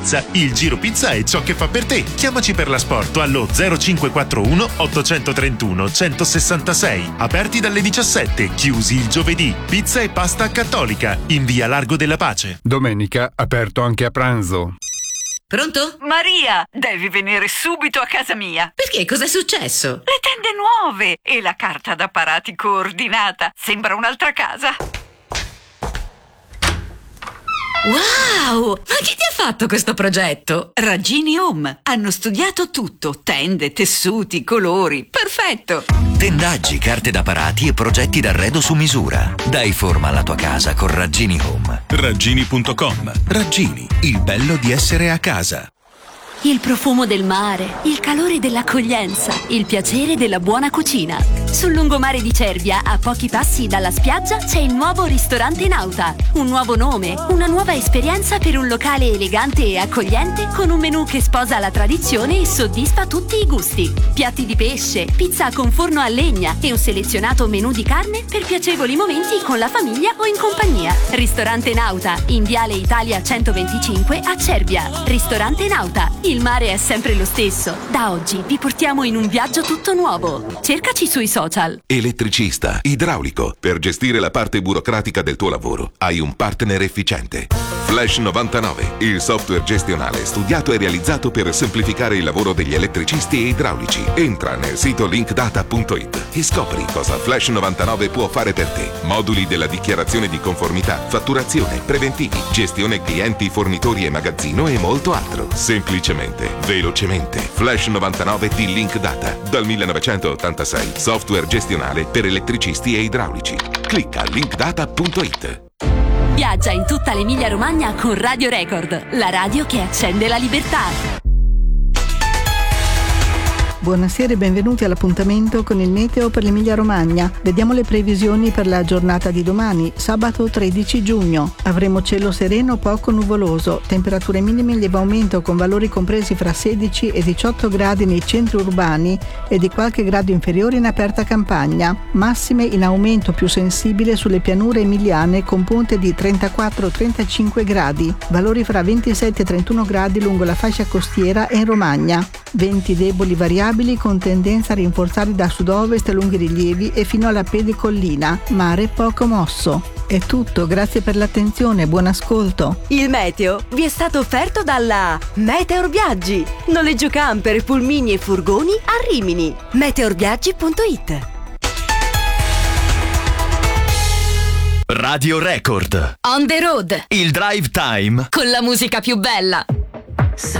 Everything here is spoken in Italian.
Pizza. Il Giro Pizza è ciò che fa per te. Chiamaci per l'asporto allo 0541 831 166. Aperti dalle 17, chiusi il giovedì. Pizza e pasta cattolica in via Largo della Pace. Domenica aperto anche a pranzo. Pronto? Maria, devi venire subito a casa mia. Perché? Cos'è successo? Le tende nuove e la carta d'apparati coordinata. Sembra un'altra casa. Wow! Ma chi ti ha fatto questo progetto? Raggini Home. Hanno studiato tutto. Tende, tessuti, colori. Perfetto. Tendaggi, carte d'apparati e progetti d'arredo su misura. Dai forma alla tua casa con Raggini Home. Raggini.com. Raggini, il bello di essere a casa. Il profumo del mare, il calore dell'accoglienza, il piacere della buona cucina. Sul lungomare di Cervia, a pochi passi dalla spiaggia, c'è il nuovo ristorante Nauta. Un nuovo nome, una nuova esperienza per un locale elegante e accogliente con un menù che sposa la tradizione e soddisfa tutti i gusti. Piatti di pesce, pizza con forno a legna e un selezionato menù di carne per piacevoli momenti con la famiglia o in compagnia. Ristorante Nauta, in Viale Italia 125 a Cervia. Ristorante Nauta. Il mare è sempre lo stesso. Da oggi vi portiamo in un viaggio tutto nuovo. Cercaci sui social. Elettricista, idraulico. Per gestire la parte burocratica del tuo lavoro hai un partner efficiente. Flash 99, il software gestionale studiato e realizzato per semplificare il lavoro degli elettricisti e idraulici. Entra nel sito linkdata.it e scopri cosa Flash 99 può fare per te. Moduli della dichiarazione di conformità, fatturazione, preventivi, gestione clienti, fornitori e magazzino e molto altro. Semplicemente, velocemente. Flash 99 di Linkdata. Dal 1986. Software gestionale per elettricisti e idraulici. Clicca linkdata.it. Viaggia in tutta l'Emilia Romagna con Radio Record, la radio che accende la libertà. Buonasera e benvenuti all'appuntamento con il meteo per l'Emilia Romagna. Vediamo le previsioni per la giornata di domani, sabato 13 giugno. Avremo cielo sereno poco nuvoloso, temperature minime in lieve aumento con valori compresi fra 16 e 18 gradi nei centri urbani e di qualche grado inferiore in aperta campagna. Massime in aumento più sensibile sulle pianure emiliane con punte di 34-35 gradi. Valori fra 27 e 31 gradi lungo la fascia costiera e in Romagna. Venti deboli variabili con tendenza a rinforzare da sud-ovest lunghi rilievi e fino alla pedicollina, mare poco mosso. È tutto, grazie per l'attenzione, buon ascolto. Il meteo vi è stato offerto dalla Meteor Viaggi. Noleggio camper, pulmini e furgoni a Rimini. Meteorviaggi.it. Radio Record. On the road. Il drive time. Con la musica più bella.